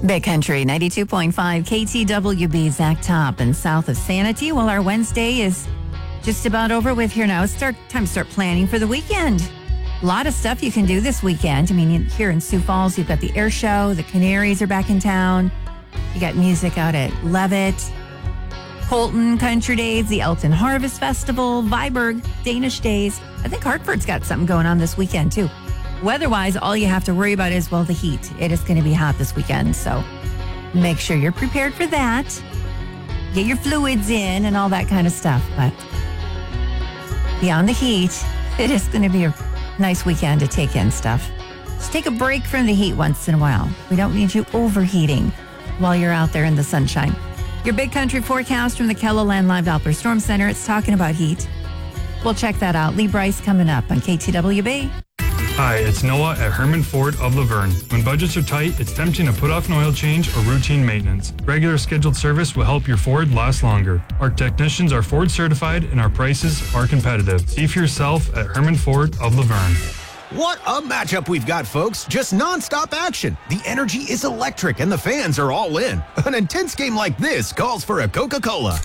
Big Country 92.5 KTWB, Zach Top and south of Sanity. Well, our Wednesday is just about over with here now. It's time to start planning for the weekend. A lot of stuff you can do this weekend. I mean, here in Sioux Falls, you've got the air show. The Canaries are back in town. You got music out at Levitt, Colton Country Days, the Elton Harvest Festival, Viborg Danish Days. I think Hartford's got something going on this weekend, too. Weather-wise, all you have to worry about is, well, the heat. It is going to be hot this weekend, so make sure you're prepared for that. Get your fluids in and all that kind of stuff. But beyond the heat, it is going to be a nice weekend to take in stuff. Just take a break from the heat once in a while. We don't need you overheating while you're out there in the sunshine. Your Big Country forecast from the KELOLAND Live Doppler Storm Center. It's talking about heat. We'll check that out. Lee Bryce coming up on KTWB. Hi, it's Noah at Herman Ford of Laverne. When budgets are tight, it's tempting to put off an oil change or routine maintenance. Regular scheduled service will help your Ford last longer. Our technicians are Ford certified and our prices are competitive. See for yourself at Herman Ford of Laverne. What a matchup we've got, folks. Just nonstop action. The energy is electric and the fans are all in. An intense game like this calls for a Coca-Cola.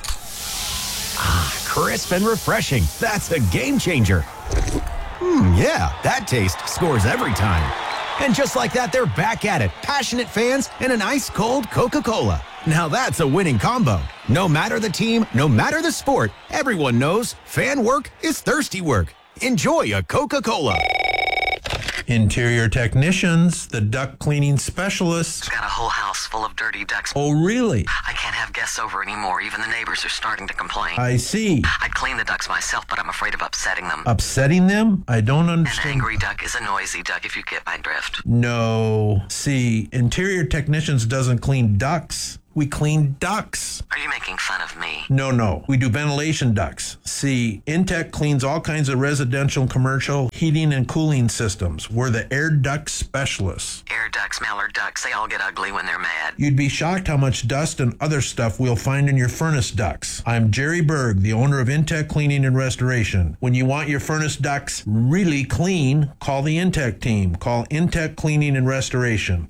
Ah, crisp and refreshing. That's a game changer. Yeah, that taste scores every time. And just like that, they're back at it. Passionate fans and an ice-cold Coca-Cola. Now that's a winning combo. No matter the team, no matter the sport, everyone knows fan work is thirsty work. Enjoy a Coca-Cola. Interior technicians, the duct cleaning specialists. Got a whole house full of dirty ducts. Oh, really? I can't have guests over anymore. Even the neighbors are starting to complain. I see. I'd clean the ducts myself, but I'm afraid of upsetting them. Upsetting them? I don't An understand. angry duck is a noisy duck, if you get my drift. No. See, interior technicians doesn't clean ducts. We clean ducts. Are you making fun of me? No. We do ventilation ducts. See, Intech cleans all kinds of residential and commercial heating and cooling systems. We're the air duct specialists. Air ducts, mallard ducks, they all get ugly when they're mad. You'd be shocked how much dust and other stuff we'll find in your furnace ducts. I'm Jerry Berg, the owner of Intech Cleaning and Restoration. When you want your furnace ducts really clean, call the Intech team. Call Intech Cleaning and Restoration,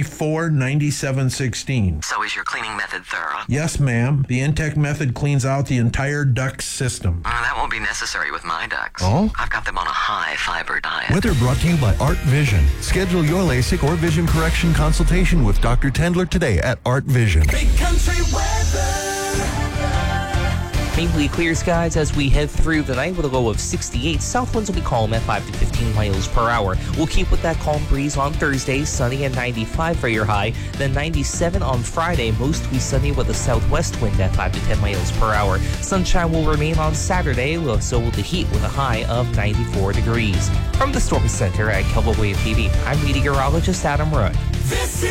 334-9716. So is your cleaning method thorough? Yes, ma'am. The Intech method cleans out the entire duct system. That won't be necessary with my ducks. Oh? I've got them on a high-fiber diet. Weather brought to you by Art Vision. Schedule your LASIK or vision correction consultation with Dr. Tendler today at Art Vision. Big Country weather. Mainly clear skies as we head through the night with a low of 68. South winds will be calm at 5 to 15 miles per hour. We'll keep with that calm breeze on Thursday, sunny at 95 for your high. Then 97 on Friday, mostly sunny with a southwest wind at 5 to 10 miles per hour. Sunshine will remain on Saturday, so will the heat with a high of 94 degrees. From the Storm Center at KELOLAND TV, I'm meteorologist Adam Roy. This